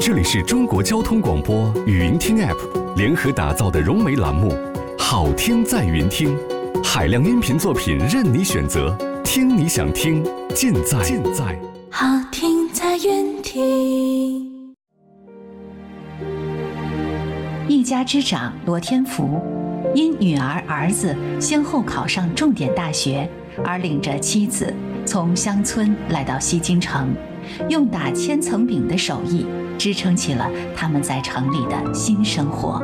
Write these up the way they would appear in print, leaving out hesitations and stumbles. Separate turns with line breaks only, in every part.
这里是中国交通广播语音听 App 联合打造的融媒栏目，好听在云听，海量音频作品任你选择，听你想听，尽在
好听在云听。
一家之长罗天福，因女儿儿子先后考上重点大学，而领着妻子从乡村来到西京城，用打千层饼的手艺支撑起了他们在城里的新生活。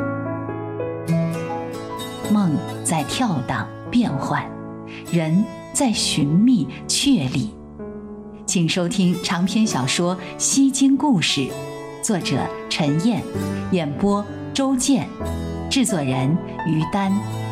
梦在跳荡变幻，人在寻觅确立。请收听长篇小说《西京故事》，作者陈燕，演播周建，制作人于丹。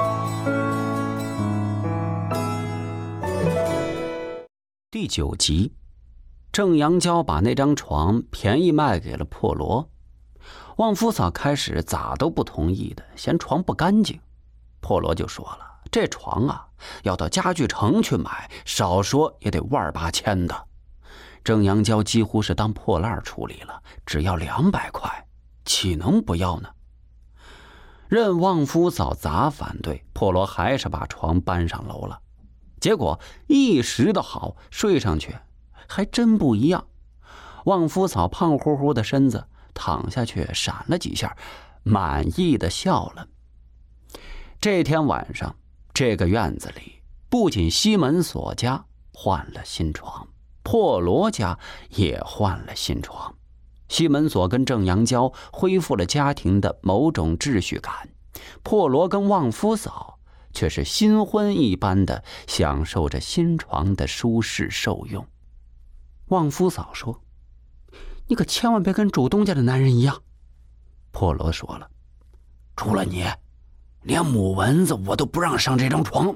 第9集，郑阳娇把那张床便宜卖给了破罗。旺夫嫂开始咋都不同意的，嫌床不干净。破罗就说了，这床啊要到家具城去买，少说也得万8千的。郑阳娇几乎是当破烂处理了，只要200块，岂能不要呢？任旺夫嫂咋反对，破罗还是把床搬上楼了。结果一时的好，睡上去还真不一样。旺夫嫂胖乎乎的身子躺下去闪了几下，满意的笑了。这天晚上，这个院子里不仅西门锁家换了新床，破罗家也换了新床。西门锁跟郑阳娇恢复了家庭的某种秩序感，破罗跟旺夫嫂却是新婚一般的享受着新床的舒适受用。旺夫嫂说：“你可千万别跟主东家的男人一样。”破罗说了：“除了你，连母蚊子我都不让上这张床。”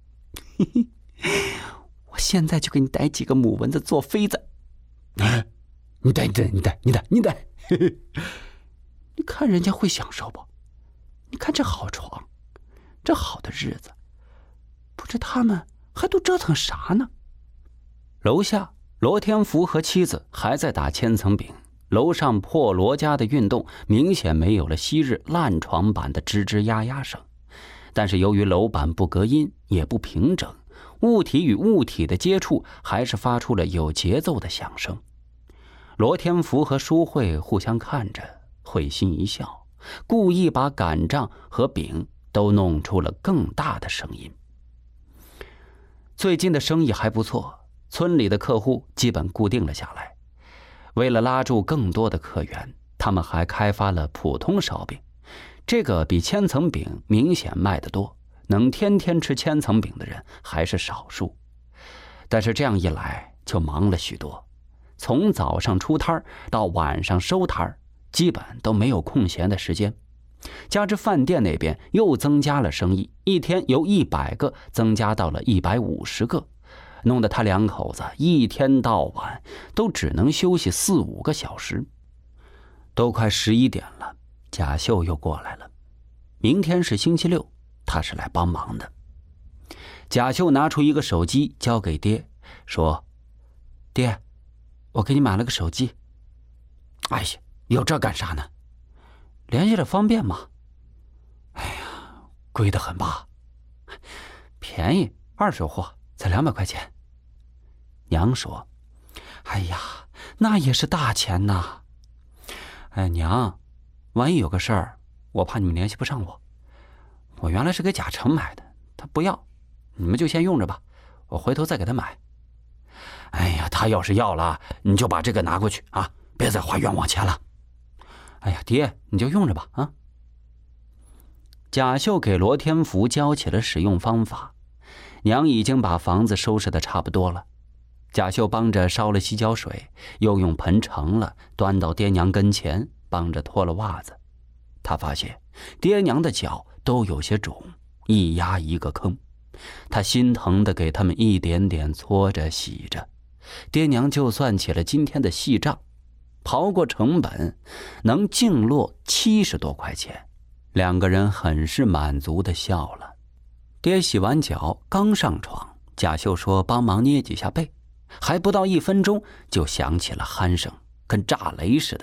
我现在就给你逮几个母蚊子做妃子。你逮你看人家会享受不？你看这好床，这好的日子，不知他们还都折腾啥呢？楼下罗天福和妻子还在打千层饼，楼上破罗家的运动明显没有了昔日烂床板的吱吱呀呀声，但是由于楼板不隔音也不平整，物体与物体的接触还是发出了有节奏的响声。罗天福和淑慧互相看着，会心一笑，故意把擀杖和饼都弄出了更大的声音。最近的生意还不错，村里的客户基本固定了下来。为了拉住更多的客源，他们还开发了普通烧饼，这个比千层饼明显卖得多，能天天吃千层饼的人还是少数。但是这样一来就忙了许多，从早上出摊到晚上收摊，基本都没有空闲的时间。加之饭店那边又增加了生意，一天由100个增加到了150个，弄得他两口子一天到晚都只能休息4、5个小时。都快11点了，贾秀又过来了。明天是星期6，他是来帮忙的。贾秀拿出一个手机交给爹，说：“爹，我给你买了个手机。”“哎呀，有这干啥呢？联系着方便吗？”“哎呀，贵得很吧？”“便宜，二手货，才200块钱。”娘说：“哎呀，那也是大钱呐。”“哎，娘，万一有个事儿，我怕你们联系不上我。我原来是给贾成买的，他不要，你们就先用着吧，我回头再给他买。”“哎呀，他要是要了，你就把这个拿过去啊，别再花冤枉钱了。”“哎呀，爹，你就用着吧啊。”贾秀给罗天福教起了使用方法。娘已经把房子收拾得差不多了，贾秀帮着烧了洗脚水，又用盆盛了，端到爹娘跟前，帮着脱了袜子。他发现爹娘的脚都有些肿，一压一个坑，他心疼地给他们一点点搓着洗着。爹娘就算起了今天的细账，刨过成本，能净落70多块钱。两个人很是满足地笑了。爹洗完脚刚上床，贾秀说帮忙捏几下背，还不到1分钟就响起了鼾声，跟炸雷似的。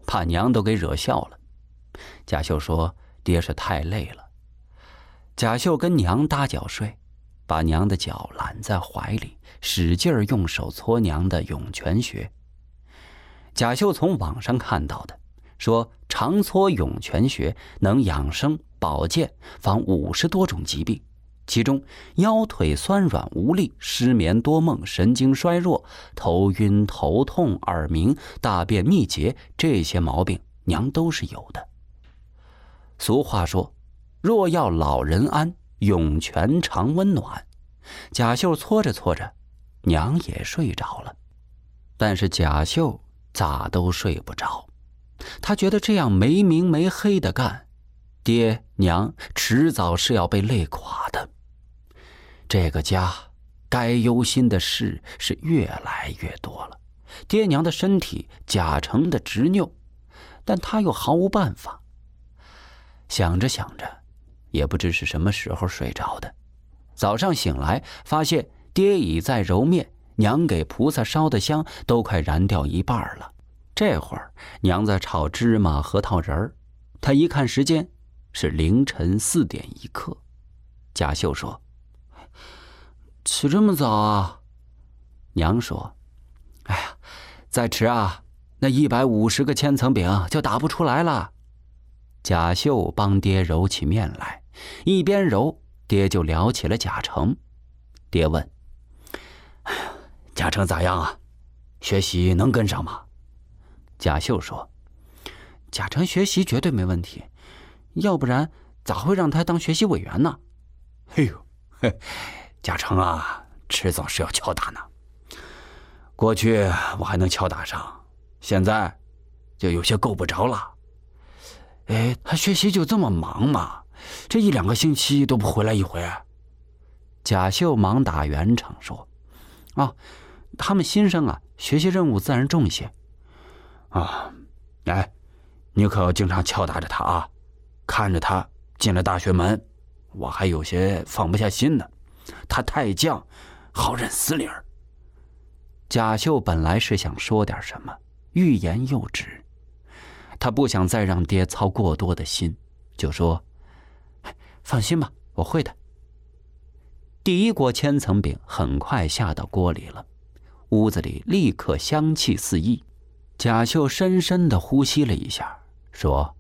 把娘都给惹笑了。贾秀说爹是太累了。贾秀跟娘搭脚睡，把娘的脚揽在怀里，使劲用手搓娘的涌泉穴。贾秀从网上看到的，说常搓涌泉穴能养生保健，防50多种疾病，其中腰腿酸软无力、失眠多梦、神经衰弱、头晕头痛、耳鸣、大便秘结，这些毛病娘都是有的。俗话说，若要老人安，涌泉常温暖。贾秀搓着搓着，娘也睡着了。但是贾秀咋都睡不着，他觉得这样没明没黑的干，爹娘迟早是要被累垮的。这个家该忧心的事是越来越多了。爹娘的身体贾成的执拗，但他又毫无办法。想着想着，也不知是什么时候睡着的。早上醒来，发现爹已在揉面，娘给菩萨烧的香都快燃掉一半了。这会儿娘在炒芝麻核桃仁儿，他一看时间是凌晨4点1刻。贾秀说：“起这么早啊？”娘说：“哎呀，再迟啊，那150个千层饼就打不出来了。”贾秀帮爹揉起面来，一边揉，爹就聊起了贾成。爹问：“哎呀，贾成咋样啊？学习能跟上吗？”贾秀说：“贾成学习绝对没问题，要不然咋会让他当学习委员呢？”哎呦，贾成啊，迟早是要敲打呢。过去我还能敲打上，现在就有些够不着了。哎，他学习就这么忙吗？这1、2个星期都不回来一回。贾秀忙打圆场说：“啊，他们新生啊，学习任务自然重一些。啊，哎，你可要经常敲打着他啊！看着他进了大学门，我还有些放不下心呢。他太犟，好认死理儿。”贾秀本来是想说点什么，欲言又止。他不想再让爹操过多的心，就说：“放心吧，我会的。”第1锅千层饼很快下到锅里了，屋子里立刻香气四溢。贾秀深深地呼吸了一下，说：“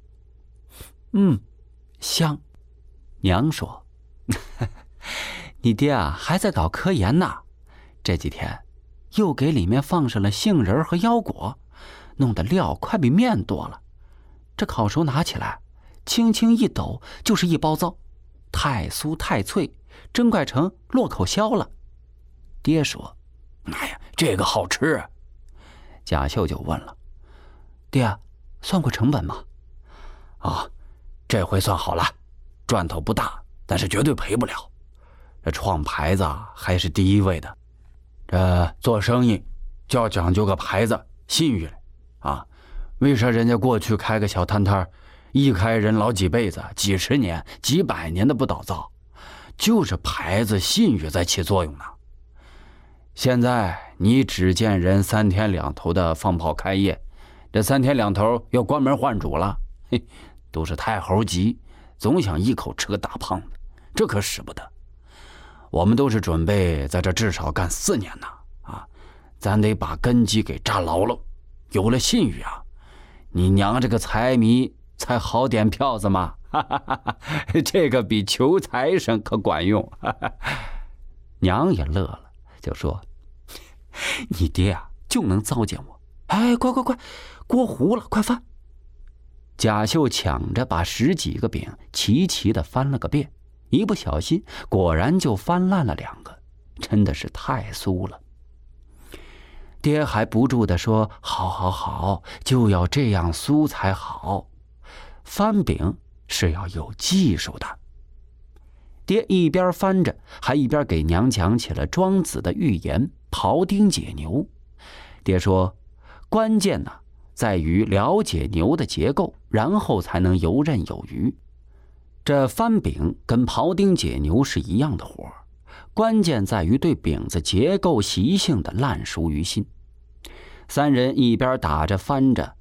香。”娘说：“你爹啊，还在搞科研呢，这几天又给里面放上了杏仁和腰果，弄得料快比面多了。这烤熟拿起来，轻轻一抖就是一包糟，太酥太脆，真快成落口香了。”爹说：“哎呀，这个好吃。”贾秀就问了：“爹，算过成本吗？”“啊，这回算好了，赚头不大，但是绝对赔不了。这创牌子还是第一位的，这做生意就要讲究个牌子信誉啊。为啥人家过去开个小摊摊，一开人老几辈子、几十年、几百年的不倒灶，就是牌子信誉在起作用呢。现在你只见人3天2头的放炮开业，这3天2头要关门换主了，都是太猴急，总想一口吃个大胖子，这可使不得。我们都是准备在这至少干4年呢，啊，咱得把根基给扎牢了。有了信誉啊，你娘这个财迷才好点票子嘛，这个比求财神可管用。娘也乐了，就说：“你爹啊，就能糟践我。哎，快，锅糊了，快翻！”贾秀抢着把10几个饼齐齐的翻了个遍，一不小心果然就翻烂了2个，真的是太酥了。爹还不住地说：“好，就要这样酥才好。翻饼是要有技术的。”爹一边翻着，还一边给娘讲起了庄子的寓言“庖丁解牛”。爹说：“关键呢，在于了解牛的结构，然后才能游刃有余。这翻饼跟庖丁解牛是一样的活，关键在于对饼子结构习性的烂熟于心。”3人一边打着翻着，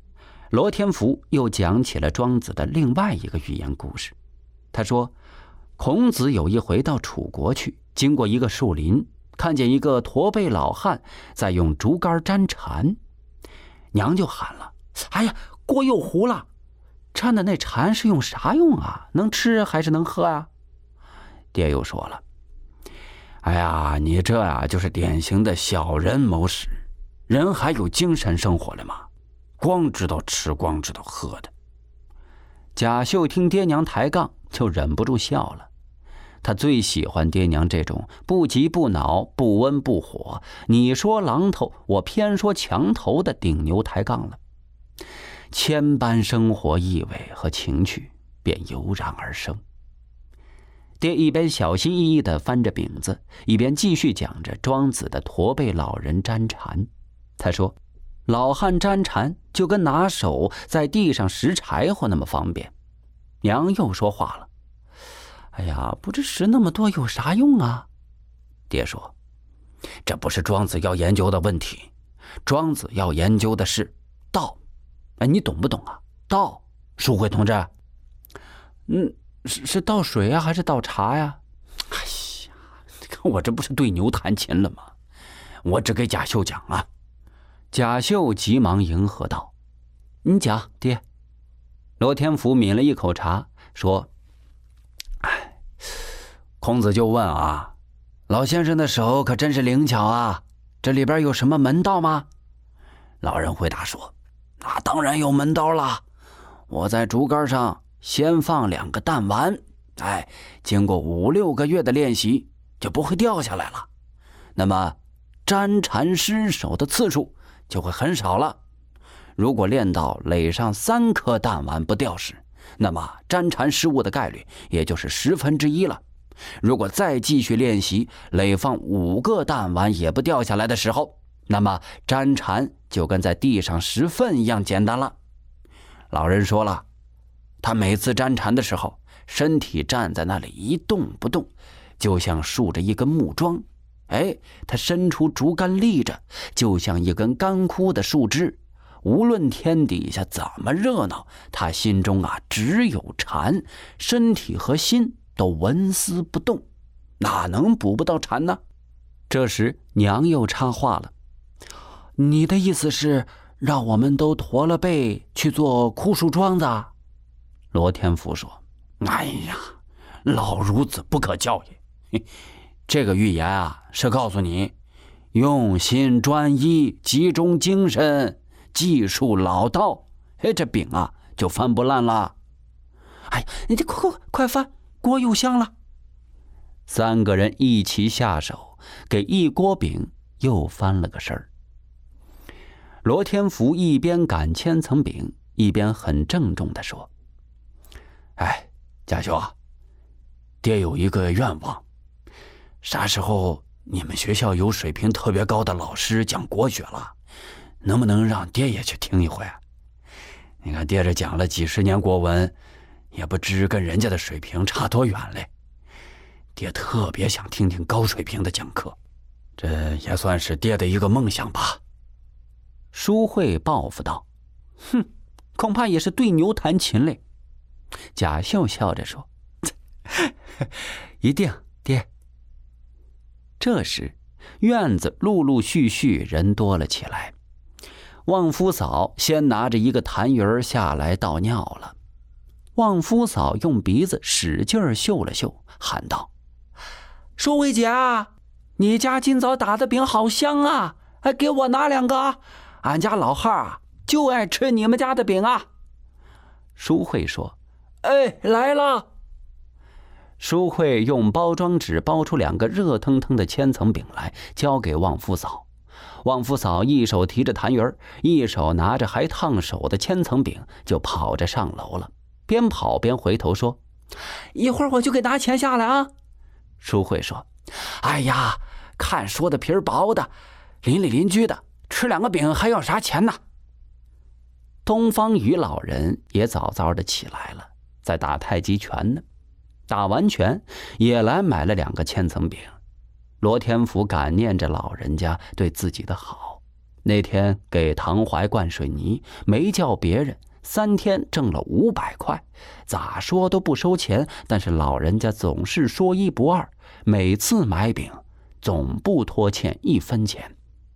罗天福又讲起了庄子的另外一个寓言故事。他说，孔子有一回到楚国去，经过一个树林，看见一个驼背老汉在用竹竿粘蝉，娘就喊了：“哎呀，锅又糊了！粘的那蝉是用啥用啊？能吃还是能喝啊？”爹又说了：“哎呀，你这啊就是典型的小人谋食，人还有精神生活了吗？光知道吃，光知道喝的。”贾秀听爹娘抬杠，就忍不住笑了。他最喜欢爹娘这种不急不恼、不温不火，你说榔头，我偏说墙头的顶牛抬杠了。千般生活意味和情趣便油然而生。爹一边小心翼翼地翻着饼子，一边继续讲着庄子的驼背老人粘蝉。他说，老汉粘蝉就跟拿手在地上拾柴火那么方便。娘又说话了：“哎呀，不知拾那么多有啥用啊？”爹说：“这不是庄子要研究的问题，庄子要研究的是道。你懂不懂啊？道，书慧同志。”“是倒水啊，还是倒茶呀？”“哎呀，你看我这不是对牛弹琴了吗？我只给贾秀讲啊。”贾秀急忙迎合道：“你讲，爹。”罗天福抿了一口茶，说：“孔子就问啊，老先生的手可真是灵巧啊，这里边有什么门道吗？”老人回答说：“那当然有门道了，我在竹竿上先放2个弹丸，经过5、6个月的练习就不会掉下来了，那么粘蝉失手的次数就会很少了。如果练到垒上3颗弹丸不掉时，那么粘蝉失误的概率也就是1/10了。如果再继续练习，垒放5个弹丸也不掉下来的时候，那么粘蝉就跟在地上拾粪一样简单了。”老人说了，他每次粘蝉的时候，身体站在那里一动不动，就像竖着一根木桩。他伸出竹竿立着，就像一根干枯的树枝。无论天底下怎么热闹，他心中只有蝉，身体和心都纹丝不动，哪能捕不到蝉呢？这时娘又插话了：“你的意思是让我们都驼了背去做枯树桩子？”罗天福说：“哎呀，老孺子不可教也。这个寓言是告诉你，用心专一，集中精神，技术老道，这饼就翻不烂了。”“哎，你这快翻，锅又香了。”3个人一起下手，给一锅饼又翻了个身儿。罗天福一边擀千层饼，一边很郑重地说：“贾秀爹有一个愿望，啥时候你们学校有水平特别高的老师讲国学了，能不能让爹也去听一回？你看爹这讲了几10年国文，也不知跟人家的水平差多远嘞。爹特别想听听高水平的讲课，这也算是爹的一个梦想吧。”书慧报复道：“哼，恐怕也是对牛弹琴嘞。”贾秀笑着说：“一定，爹。”这时院子陆陆续续人多了起来。旺夫嫂先拿着一个痰盂下来倒尿了。旺夫嫂用鼻子使劲嗅了嗅，喊道：“淑慧姐，你家今早打的饼好香啊，给我拿2个，俺家老汉就爱吃你们家的饼啊。”淑慧说：“来了。”淑慧用包装纸包出2个热腾腾的千层饼来，交给旺夫嫂。旺夫嫂一手提着痰盂，一手拿着还烫手的千层饼，就跑着上楼了。边跑边回头说：“一会儿我就给拿钱下来啊。”淑慧说：“哎呀，看说的皮儿薄的，邻里邻居的，吃2个饼还要啥钱呢？”东方雨老人也早早的起来了，在打太极拳呢。打完拳也来买了2个千层饼。罗天福感念着老人家对自己的好， 那天给唐怀灌水泥，没叫别人，3天挣了500块，咋说都不收钱，但是老人家总是说一不二，每次买饼总不拖欠1分钱。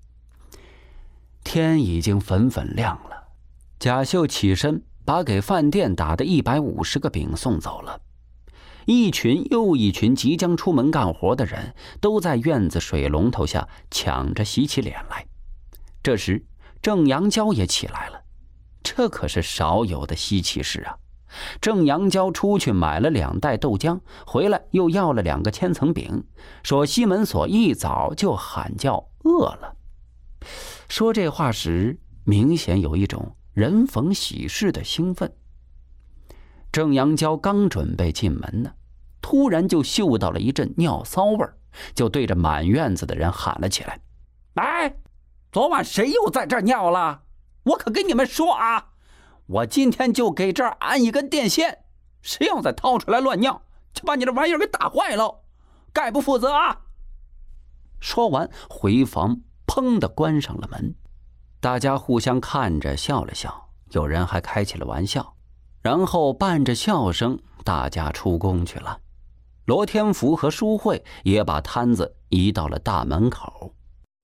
天已经粉粉亮了，贾秀起身把给饭店打的150个饼送走了。一群又一群即将出门干活的人都在院子水龙头下抢着洗起脸来。这时郑阳娇也起来了，这可是少有的稀奇事啊。郑阳娇出去买了2袋豆浆，回来又要了2个千层饼，说西门锁一早就喊叫饿了。说这话时明显有一种人逢喜事的兴奋。郑阳娇刚准备进门呢，突然就嗅到了一阵尿骚味儿，就对着满院子的人喊了起来：哎，昨晚谁又在这儿尿了？我可跟你们说啊，我今天就给这儿安一根电线，谁要再掏出来乱尿，就把你这玩意儿给打坏了，概不负责啊！说完回房砰地关上了门。大家互相看着笑了笑，有人还开起了玩笑，然后伴着笑声大家出宫去了。罗天福和淑慧也把摊子移到了大门口。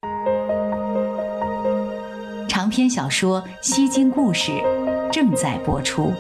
长篇小说《西京故事》正在播出。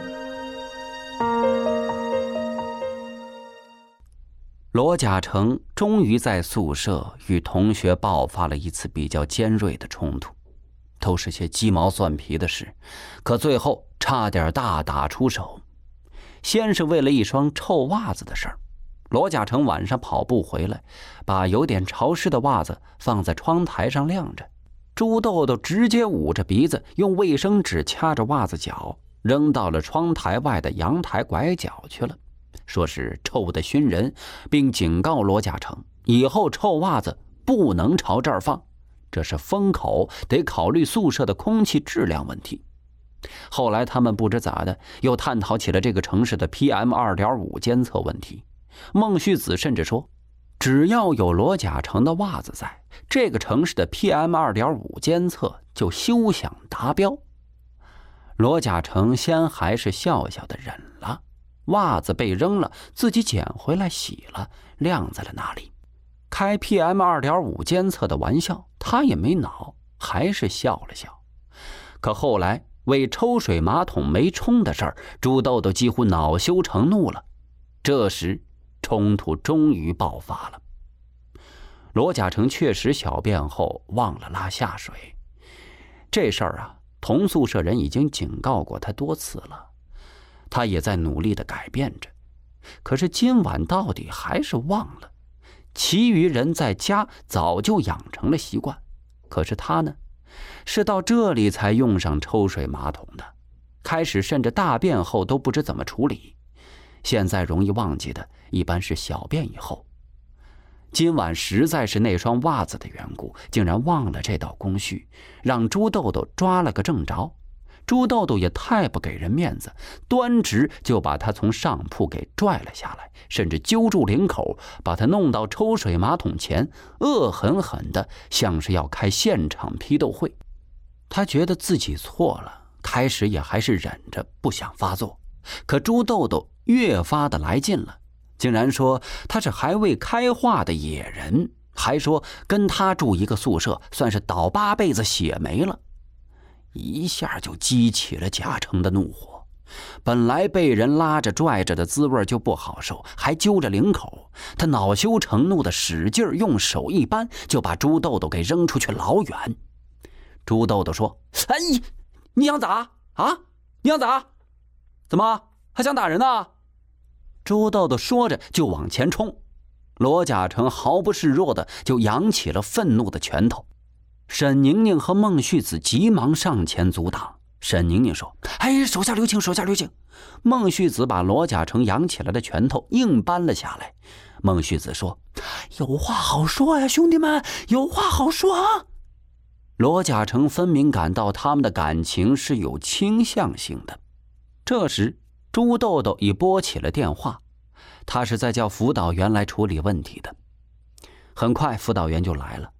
罗贾成终于在宿舍与同学爆发了一次比较尖锐的冲突，都是些鸡毛蒜皮的事，可最后差点大打出手。先是为了一双臭袜子的事儿，罗贾成晚上跑步回来，把有点潮湿的袜子放在窗台上晾着，朱豆豆直接捂着鼻子，用卫生纸掐着袜子脚，扔到了窗台外的阳台拐角去了，说是臭得熏人，并警告罗贾成以后臭袜子不能朝这儿放，这是风口，得考虑宿舍的空气质量问题。后来他们不知咋的又探讨起了这个城市的 PM2.5 监测问题。孟旭子甚至说，只要有罗贾成的袜子在，这个城市的 PM2.5 监测就休想达标。罗贾成先还是笑笑的忍了，袜子被扔了，自己捡回来洗了，晾在了那里。开 PM2.5 监测的玩笑他也没恼，还是笑了笑。可后来为抽水马桶没冲的事儿，朱豆豆几乎恼羞成怒了。这时冲突终于爆发了。罗贾成确实小便后忘了拉下水，这事儿啊，同宿舍人已经警告过他多次了，他也在努力地改变着，可是今晚到底还是忘了。其余人在家早就养成了习惯，可是他呢，是到这里才用上抽水马桶的，开始甚至大便后都不知怎么处理，现在容易忘记的一般是小便以后。今晚实在是那双袜子的缘故，竟然忘了这道工序，让朱豆豆抓了个正着。朱豆豆也太不给人面子，端直就把他从上铺给拽了下来，甚至揪住领口，把他弄到抽水马桶前，恶狠狠的像是要开现场批斗会。他觉得自己错了，开始也还是忍着不想发作，可朱豆豆越发的来劲了，竟然说他是还未开化的野人，还说跟他住一个宿舍算是倒8辈子血霉了。一下就激起了贾成的怒火，本来被人拉着拽着的滋味就不好受，还揪着领口，他恼羞成怒的使劲用手一扳，就把朱豆豆给扔出去老远。朱豆豆说：哎，你想咋啊？你想咋？怎么还想打人呢？朱豆豆说着就往前冲，罗贾成毫不示弱的就扬起了愤怒的拳头。沈宁宁和孟旭子急忙上前阻挡。沈宁宁说：哎，手下留情，手下留情。孟旭子把罗贾成扬起来的拳头硬扳了下来。孟旭子说：有话好说呀，兄弟们，有话好说啊。罗贾成分明感到他们的感情是有倾向性的。这时朱豆豆已拨起了电话，他是在叫辅导员来处理问题的。很快辅导员就来了。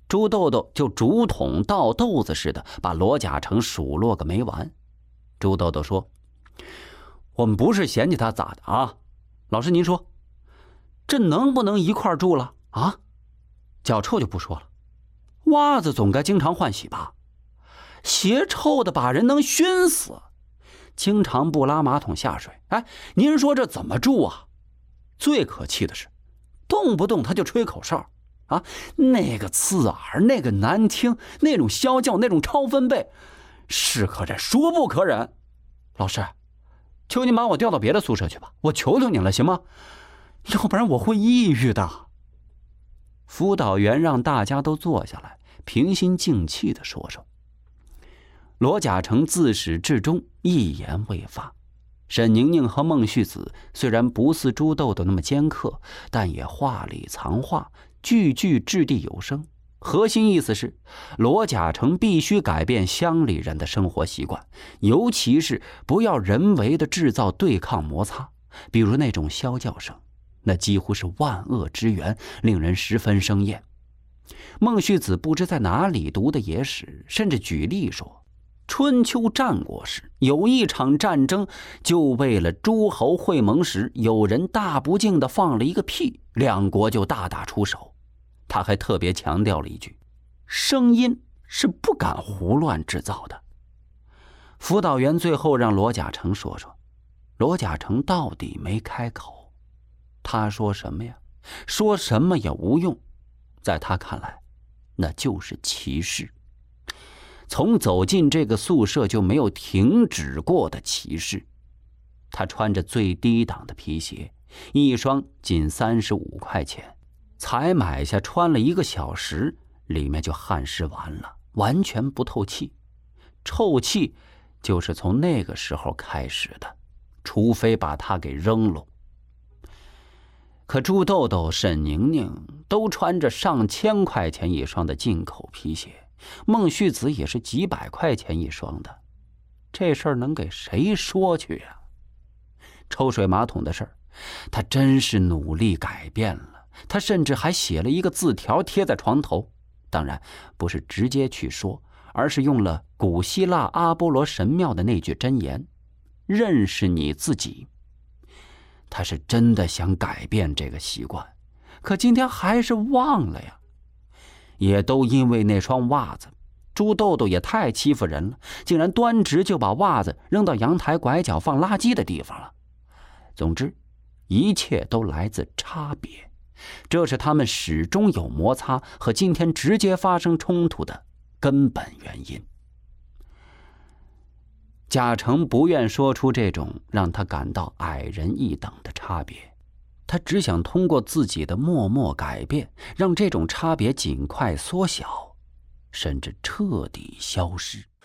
朱豆豆就竹筒倒豆子似的把罗甲成数落个没完。朱豆豆说：“我们不是嫌弃他咋的啊？老师您说，这能不能一块住了啊？脚臭就不说了，袜子总该经常换洗吧？鞋臭的把人能熏死，经常不拉马桶下水，您说这怎么住啊？最可气的是，动不动他就吹口哨啊，那个刺耳，那个难听，那种啸叫，那种超分贝，是可忍孰不可忍。老师，求您把我调到别的宿舍去吧，我求求您了，行吗？要不然我会抑郁的。”辅导员让大家都坐下来，平心静气地说说。罗甲成自始至终一言未发。沈宁宁和孟旭子虽然不似朱豆豆那么尖刻，但也话里藏话，句句掷地有声。核心意思是，罗甲成必须改变乡里人的生活习惯，尤其是不要人为的制造对抗摩擦，比如那种啸叫声，那几乎是万恶之源，令人十分生厌。孟旭子不知在哪里读的野史，甚至举例说，春秋战国时有一场战争，就为了诸侯会盟时有人大不敬地放了一个屁，两国就大打出手。他还特别强调了一句，声音是不敢胡乱制造的。辅导员最后让罗甲成说说，罗甲成到底没开口。他说什么呀？说什么也无用，在他看来，那就是歧视。从走进这个宿舍就没有停止过的歧视。他穿着最低档的皮鞋，一双仅35块钱，才买下穿了1个小时，里面就汗湿完了，完全不透气。臭气就是从那个时候开始的，除非把它给扔了。可朱豆豆、沈宁宁都穿着上千块钱一双的进口皮鞋，孟旭子也是几百块钱一双的，这事儿能给谁说去啊？抽水马桶的事儿，他真是努力改变了。他甚至还写了一个字条贴在床头，当然不是直接去说，而是用了古希腊阿波罗神庙的那句箴言：认识你自己。他是真的想改变这个习惯，可今天还是忘了呀。也都因为那双袜子，朱豆豆也太欺负人了，竟然端直就把袜子扔到阳台拐角放垃圾的地方了。总之，一切都来自差别，这是他们始终有摩擦和今天直接发生冲突的根本原因。贾成不愿说出这种让他感到矮人一等的差别，他只想通过自己的默默改变，让这种差别尽快缩小，甚至彻底消失。